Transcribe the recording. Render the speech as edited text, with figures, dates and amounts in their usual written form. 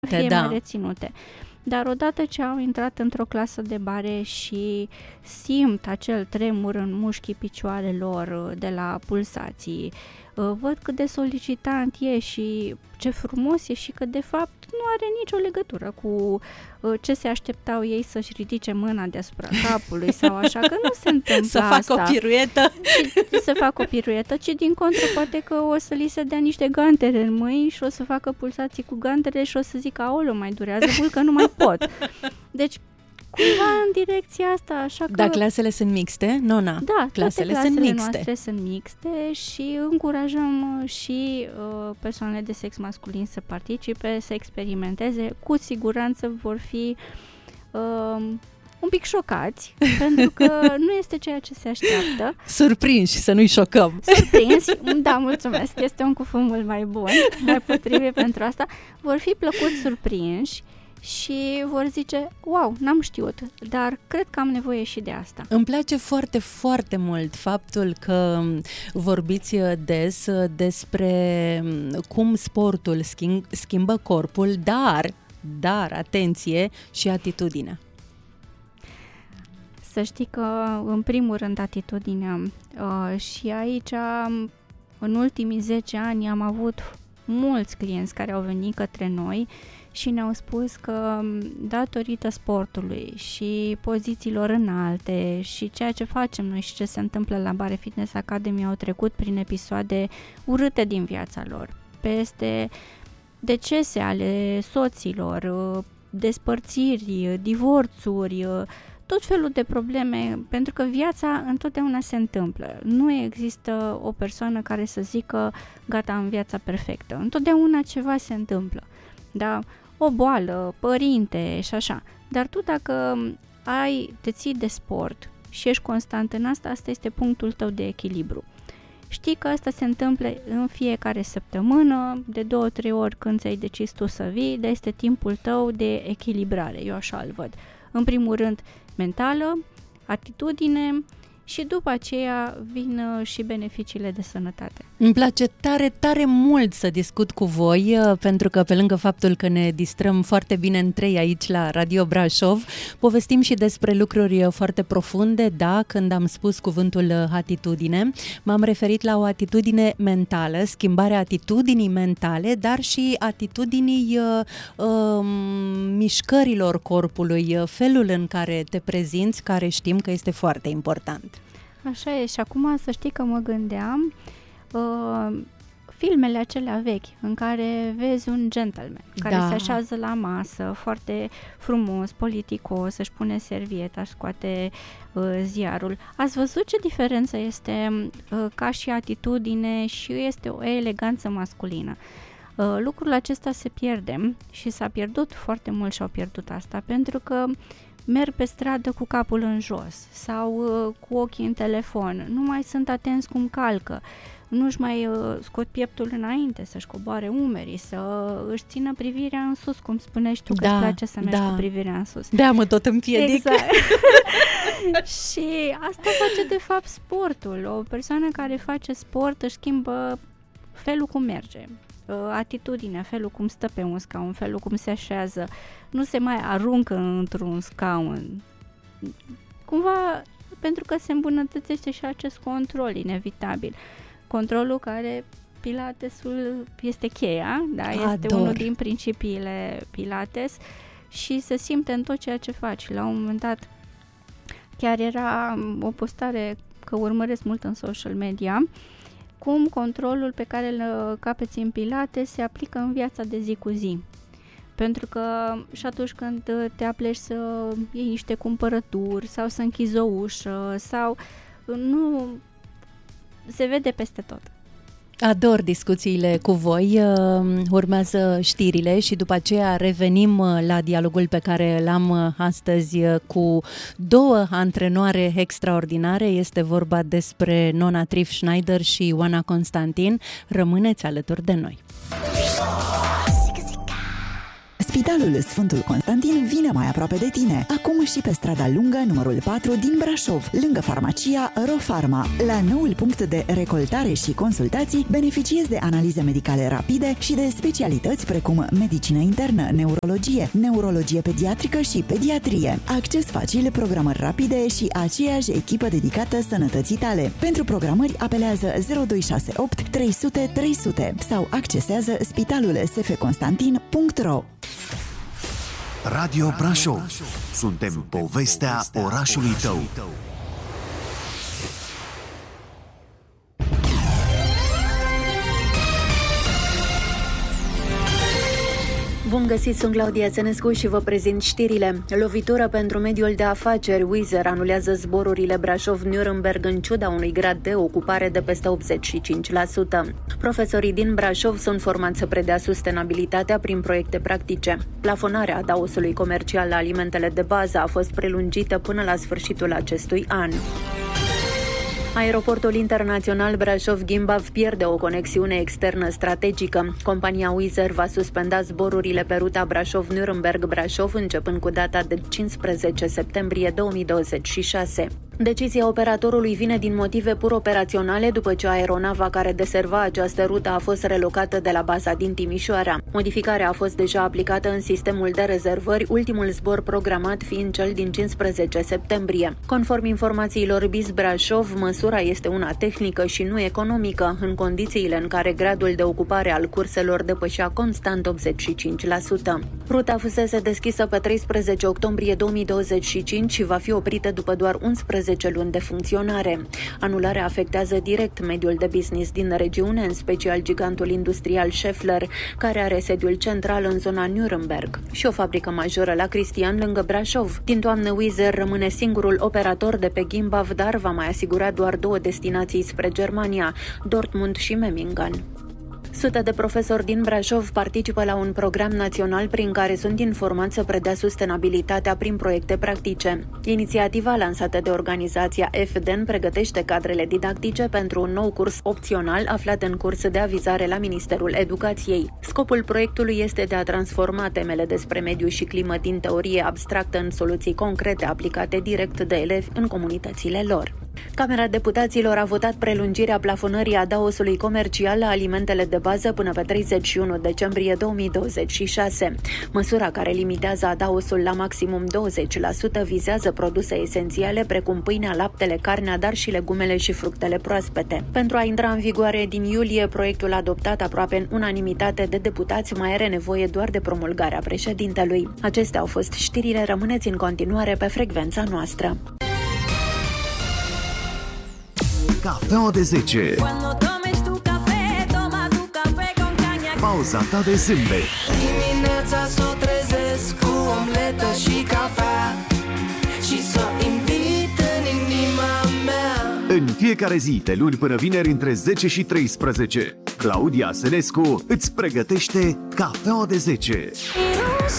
fie mai reținute. Dar odată ce au intrat într-o clasă de bare și simt acel tremur în mușchii picioarelor de la pulsații, văd cât de solicitant e și ce frumos e și că de fapt nu are nicio legătură cu ce se așteptau ei să-și ridice mâna deasupra capului sau așa, că nu se întâmplă să facă o piruetă. Să facă o piruetă, ci din contră poate că o să li se dea niște gantere în mâini și o să facă pulsații cu gantere și o să zic, aoleu, mai durează mult că nu mai pot. Deci cumva în direcția asta, așa că... Dar clasele sunt mixte, Nona? Da, clasele sunt mixte. Noastre sunt mixte și încurajăm și persoanele de sex masculin să participe, să experimenteze. Cu siguranță vor fi un pic șocați, pentru că nu este ceea ce se așteaptă. Surprinși, să nu-i șocăm. Surprinși, da, mulțumesc, este un cuvânt mult mai bun, mai potrivit pentru asta. Vor fi plăcut surprinși și vor zice, wow, n-am știut, dar cred că am nevoie și de asta. Îmi place foarte, foarte mult faptul că vorbiți des despre cum sportul schimbă corpul, dar, atenție, și atitudinea. Să știi că, în primul rând, atitudinea. Și aici, în ultimii 10 ani, am avut mulți clienți care au venit către noi și ne-au spus că datorită sportului și pozițiilor înalte și ceea ce facem noi și ce se întâmplă la Bare Fitness Academy au trecut prin episoade urâte din viața lor, peste decese ale soților, despărțiri, divorțuri, tot felul de probleme, pentru că viața întotdeauna se întâmplă. Nu există o persoană care să zică gata, am viața perfectă. Întotdeauna ceva se întâmplă. Da? O boală, părinte și așa. Dar tu dacă te ții de sport și ești constant în asta, asta este punctul tău de echilibru. Știi că asta se întâmplă în fiecare săptămână, de 2-3 ori când ți-ai decis tu să vii, dar este timpul tău de echilibrare, eu așa îl văd. În primul rând, mentală, atitudine și după aceea vin și beneficiile de sănătate. Îmi place tare, tare mult să discut cu voi, pentru că pe lângă faptul că ne distrăm foarte bine în trei aici la Radio Brașov, povestim și despre lucruri foarte profunde. Da, când am spus cuvântul atitudine, m-am referit la o atitudine mentală, schimbarea atitudinii mentale, dar și atitudinii mișcărilor corpului, felul în care te prezinți, care știm că este foarte important. Așa e, și acum să știi că mă gândeam filmele acelea vechi în care vezi un gentleman care se așează la masă foarte frumos, politicos, își pune servieta, își scoate ziarul. Ați văzut ce diferență este ca și atitudine și este o eleganță masculină. Lucrul acesta se pierde și s-a pierdut foarte mult și au pierdut asta pentru că merg pe stradă cu capul în jos sau cu ochii în telefon, nu mai sunt atenți cum calcă, nu-și mai scot pieptul înainte, să-și coboare umerii, să își țină privirea în sus, cum spuneai tu, că îți place să mergi cu privirea în sus. Da, mă tot împiedic. Exact. Și asta face de fapt sportul. O persoană care face sport își schimbă felul cum merge, atitudinea, felul cum stă pe un scaun, felul cum se așează, nu se mai aruncă într-un scaun. Cumva, pentru că se îmbunătățește și acest control inevitabil. Controlul care Pilatesul este cheia, da? Este unul din principiile Pilates și se simte în tot ceea ce faci. La un moment dat chiar era o postare, că urmăresc mult în social media, cum controlul pe care îl capeți în Pilates se aplică în viața de zi cu zi. Pentru că și atunci când te apleci să iei niște cumpărături sau să închizi o ușă sau nu, se vede peste tot. Ador discuțiile cu voi, urmează știrile și după aceea revenim la dialogul pe care l-am astăzi cu două antrenoare extraordinare. Este vorba despre Nona Trif Schneider și Oana Constantin. Rămâneți alături de noi! Spitalul Sfântul Constantin vine mai aproape de tine, acum și pe strada lungă numărul 4 din Brașov, lângă farmacia RoPharma. La noul punct de recoltare și consultații beneficiezi de analize medicale rapide și de specialități precum medicină internă, neurologie, neurologie pediatrică și pediatrie. Acces facil, programări rapide și aceeași echipă dedicată sănătății tale. Pentru programări apelează 0268 300 300 sau accesează spitalulsfconstantin.ro. Radio Brașov. Suntem povestea orașului tău. Bun găsit, sunt Claudia Țenescu și vă prezint știrile. Lovitură pentru mediul de afaceri. Wizz Air anulează zborurile Brașov-Nuremberg în ciuda unui grad de ocupare de peste 85%. Profesorii din Brașov sunt formați să predea sustenabilitatea prin proiecte practice. Plafonarea adaosului comercial la alimentele de bază a fost prelungită până la sfârșitul acestui an. Aeroportul internațional Brașov-Gimbav pierde o conexiune externă strategică. Compania Wizz Air va suspenda zborurile pe ruta Brașov-Nuremberg-Brașov începând cu data de 15 septembrie 2026. Decizia operatorului vine din motive pur operaționale după ce aeronava care deserva această rută a fost relocată de la baza din Timișoara. Modificarea a fost deja aplicată în sistemul de rezervări, ultimul zbor programat fiind cel din 15 septembrie. Conform informațiilor BIS Brașov, măsura este una tehnică și nu economică, în condițiile în care gradul de ocupare al curselor depășea constant 85%. Ruta fusese deschisă pe 13 octombrie 2025 și va fi oprită după doar 11 luni de funcționare. Anularea afectează direct mediul de business din regiune, în special gigantul industrial Schaeffler, care are sediul central în zona Nuremberg și o fabrică majoră la Cristian, lângă Brașov. Din toamnă, Wizz Air rămâne singurul operator de pe Gimbav, dar va mai asigura doar 2 destinații spre Germania, Dortmund și Memmingen. Sute de profesori din Brașov participă la un program național prin care sunt informați să predea sustenabilitatea prin proiecte practice. Inițiativa lansată de organizația FDN pregătește cadrele didactice pentru un nou curs opțional aflat în curs de avizare la Ministerul Educației. Scopul proiectului este de a transforma temele despre mediu și climă din teorie abstractă în soluții concrete aplicate direct de elevi în comunitățile lor. Camera Deputaților a votat prelungirea plafonării adaosului comercial la alimentele de bază până pe 31 decembrie 2026. Măsura care limitează adaosul la maximum 20% vizează produse esențiale precum pâinea, laptele, carnea, dar și legumele și fructele proaspete. Pentru a intra în vigoare din iulie, proiectul adoptat aproape în unanimitate de deputați mai are nevoie doar de promulgarea președintelui. Acestea au fost știrile, rămâneți în continuare pe frecvența noastră. Cafeaua de 10. Pauza ta de zâmbet. Dimineața s-o trezesc cu omletă și cafea și s-o invit în inima mea. În fiecare zi, de luni până vineri, între 10 și 13, Claudia Sănescu îți pregătește Cafeaua de 10.